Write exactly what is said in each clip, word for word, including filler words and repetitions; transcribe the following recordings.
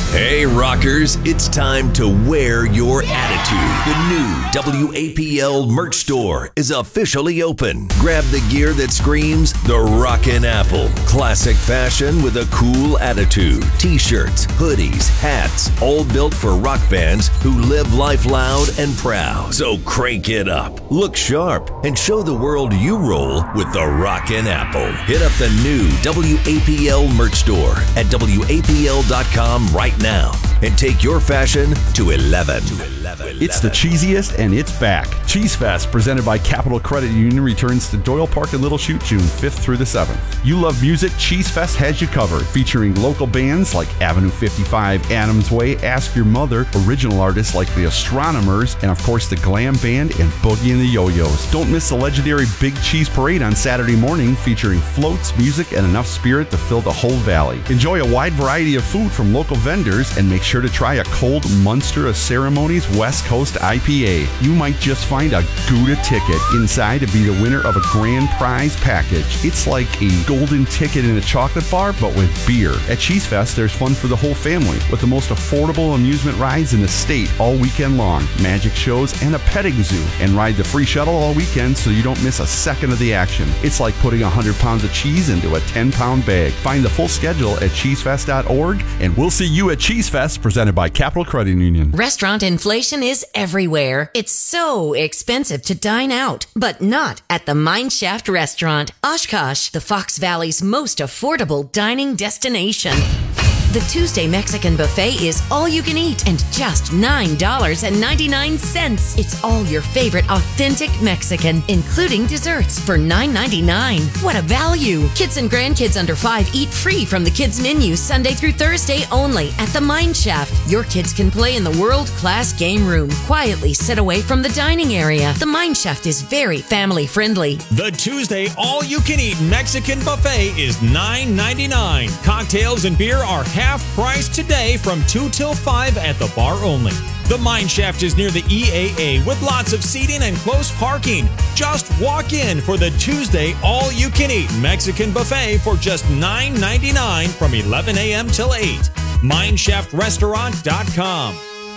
Hey, rockers, it's time to wear your attitude. The new W A P L merch store is officially open. Grab the gear that screams the Rockin' Apple. Classic fashion with a cool attitude. T-shirts, hoodies, hats, all built for rock fans who live life loud and proud. So crank it up, look sharp, and show the world you roll with the Rockin' Apple. Hit up the new W A P L merch store at W A P L dot com right now and take your fashion to eleven. It's the cheesiest and it's back. Cheese Fest, presented by Capital Credit Union, returns to Doyle Park and Little Chute June fifth through the seventh. You love music? Cheese Fest has you covered, featuring local bands like Avenue fifty-five, Adams Way, Ask Your Mother, original artists like the Astronomers, and of course the Glam Band and Boogie and the Yo-Yos. Don't miss the legendary Big Cheese Parade on Saturday morning, featuring floats, music, and enough spirit to fill the whole valley. Enjoy a wide variety of food from local vendors, and make sure to try a cold Munster of Ceremonies West Coast I P A. You might just find a Gouda ticket inside to be the winner of a grand prize package. It's like a golden ticket in a chocolate bar, but with beer. At Cheese Fest, there's fun for the whole family, with the most affordable amusement rides in the state all weekend long, magic shows, and a petting zoo. And ride the free shuttle all weekend so you don't miss a second of the action. It's like putting one hundred pounds of cheese into a ten pound bag. Find the full schedule at cheese fest dot org, and we'll see you at Cheese Fest, presented by Capital Credit Union. Restaurant inflation is everywhere. It's so expensive to dine out, but not at the Mineshaft Restaurant. Oshkosh, the Fox Valley's most affordable dining destination. The Tuesday Mexican buffet is all you can eat and just nine dollars and ninety-nine cents. It's all your favorite authentic Mexican, including desserts for nine ninety-nine. What a value! Kids and grandkids under five eat free from the kids menu Sunday through Thursday only at the Mineshaft. Your kids can play in the world-class game room. Quietly sit away from the dining area. The Mineshaft is very family friendly. The Tuesday all-you-can-eat Mexican buffet is nine ninety-nine. Cocktails and beer are half price today from two till five at the bar only. The Mineshaft is near the E A A with lots of seating and close parking. Just walk in for the Tuesday all-you-can-eat Mexican buffet for just nine ninety-nine from eleven a.m. till eight. mineshaft restaurant dot com.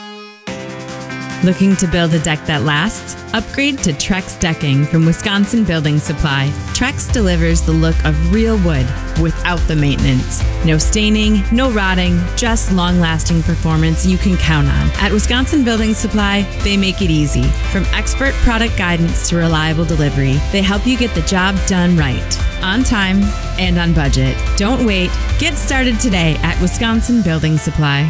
Looking to build a deck that lasts? Upgrade to Trex Decking from Wisconsin Building Supply. Trex delivers the look of real wood without the maintenance. No staining, no rotting, just long-lasting performance you can count on. At Wisconsin Building Supply, they make it easy. From expert product guidance to reliable delivery, they help you get the job done right, on time and on budget. Don't wait. Get started today at Wisconsin Building Supply.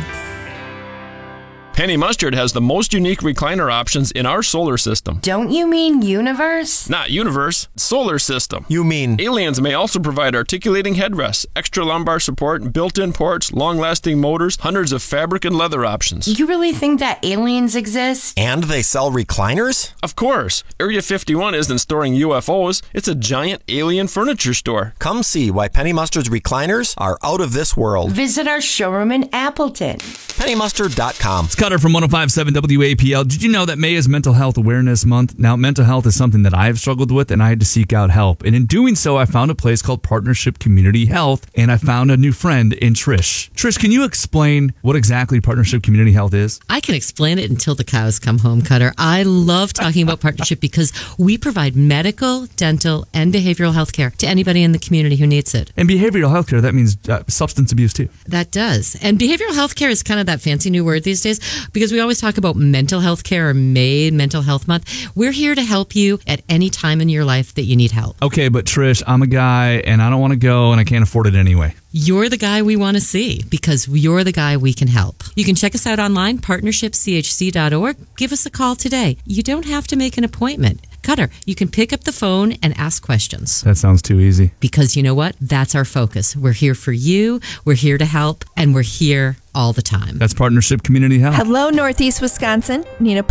Penny Mustard has the most unique recliner options in our solar system. Don't you mean universe? Not universe, solar system. You mean... Aliens may also provide articulating headrests, extra lumbar support, built-in ports, long-lasting motors, hundreds of fabric and leather options. You really think that aliens exist? And they sell recliners? Of course. Area fifty-one isn't storing U F Os. It's a giant alien furniture store. Come see why Penny Mustard's recliners are out of this world. Visit our showroom in Appleton. penny mustard dot com. Cutter from one oh five point seven W A P L. Did you know that May is Mental Health Awareness Month? Now, mental health is something that I've struggled with, and I had to seek out help. And in doing so, I found a place called Partnership Community Health, and I found a new friend in Trish. Trish, can you explain what exactly Partnership Community Health is? I can explain it until the cows come home, Cutter. I love talking about Partnership because we provide medical, dental, and behavioral health care to anybody in the community who needs it. And behavioral health care, that means uh, substance abuse too. That does. And behavioral health care is kind of that fancy new word these days because we always talk about mental health care or May Mental Health Month. We're here to help you at any time in your life that you need help. Okay, but Trish, I'm a guy and I don't want to go and I can't afford it anyway. You're the guy we want to see because you're the guy we can help. You can check us out online, partnership c h c dot org. Give us a call today. You don't have to make an appointment. Cutter, you can pick up the phone and ask questions. That sounds too easy. Because you know what? That's our focus. We're here for you, we're here to help, and we're here all the time. That's Partnership Community Health. Hello, Northeast Wisconsin. Need a